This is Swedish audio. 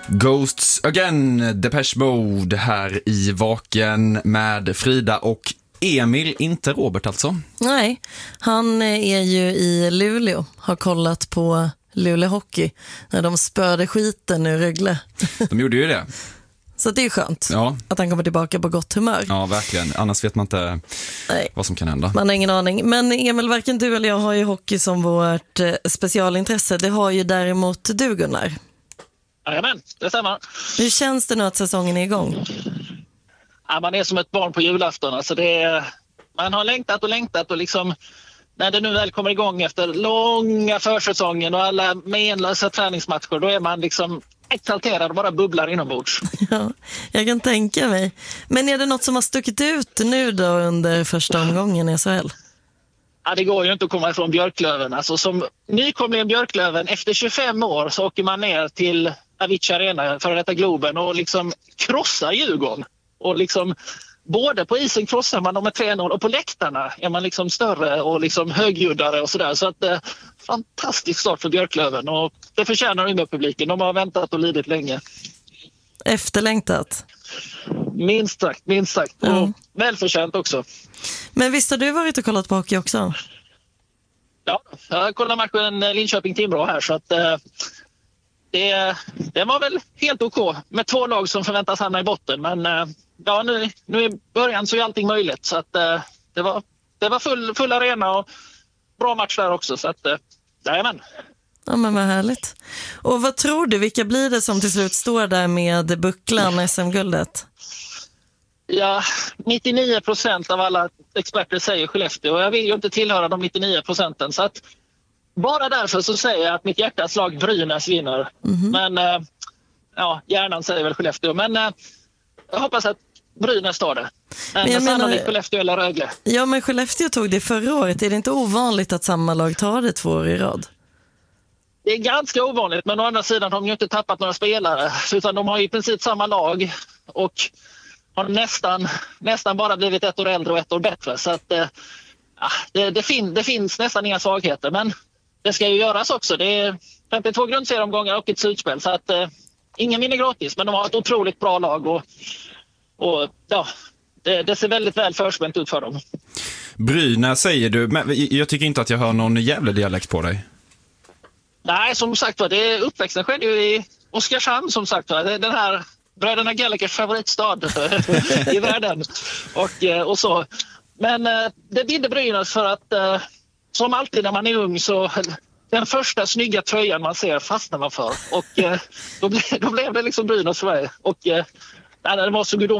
Ghosts Again, Depeche Mode här i Vaken med Frida och Emil, inte Robert alltså. Nej, han är ju i Luleå, har kollat på Luleå Hockey när de spörde skiten ur Rögle. De gjorde ju det. Så det är skönt Ja. att han kommer tillbaka på gott humör. Ja, verkligen. Annars vet man inte vad som kan hända. Man har ingen aning. Men Emil, varken du eller jag har ju hockey som vårt specialintresse. Det har ju däremot du, Gunnar. Jajamän, det stämmer. Hur känns det nu att säsongen är igång? Ja, man är som ett barn på julafton. Alltså man har längtat och liksom, när det nu väl kommer igång efter långa försäsongen och alla menlösa träningsmatcher, då är man liksom exalterad och bara bubblar inombords. Ja, jag kan tänka mig. Men är det något som har stuckit ut nu då under första omgången i SHL? Ja, det går ju inte att komma ifrån Björklöven. Alltså, som nykomling Björklöven, efter 25 år så åker man ner till Avicii Arena, före detta Globen, och liksom krossar Djurgården. Och liksom, både på isen krossar man dem med 3-0 och på läktarna är man liksom större och liksom högljuddare och sådär. Så att fantastisk start för Björklöven, och det förtjänar Umeå-publiken. De har väntat och lidit länge. Efterlängtat. Minst sagt. Ja. Och välförtjänt också. Men visst har du varit och kollat på hockey också? Ja, jag kollade matchen Linköping-Timrå här, så att det var väl helt OK med två lag som förväntas hamna i botten. Men ja, nu i början så är allting möjligt. Så att det var full arena och bra match där också. Så att jajamän. Ja, men vad härligt. Och vad tror du, vilka blir det som till slut står där med bucklan SM-guldet? Ja, 99% av alla experter säger Skellefteå, och jag vill ju inte tillhöra de 99%. Så att bara därför så säger jag att mitt hjärtas lag Brynäs vinner. Men ja, hjärnan säger väl Skellefteå. Men jag hoppas att Brynäs tar det. Men sannolikt Skellefteå eller Rögle. Ja, men Skellefteå tog det förra året. Är det inte ovanligt att samma lag tar det 2 år i rad? Det är ganska ovanligt, men å andra sidan har de ju inte tappat några spelare. Utan de har i princip samma lag och har nästan bara blivit 1 år äldre och 1 år bättre. Så att det finns nästan inga svagheter, men det ska ju göras också. Det är 52 grundserieomgångar och ett slutspel, så att ingen vinner gratis, men de har ett otroligt bra lag och ja, det ser väldigt väl förspänt ut för dem. Brynäs säger du, men jag tycker inte att jag hör någon jävla dialekt på dig. Nej, som sagt var, uppväxten skedde ju i Oskarshamn, som sagt var. Den här bröderna Gallagers favoritstad i världen och så. Men det bidde Brynäs för att som alltid när man är ung så den första snygga tröjan man ser fastnar man för. Och då blev det liksom Brynäs för mig. Och det var så gudomligt.